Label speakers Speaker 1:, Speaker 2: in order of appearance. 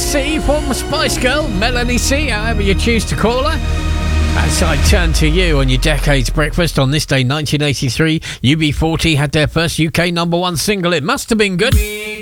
Speaker 1: C from Spice Girl, Melanie C, however you choose to call her. As I turn to you on your Decades Breakfast on this day, 1983, UB40 had their first UK #1 single. It must have been good.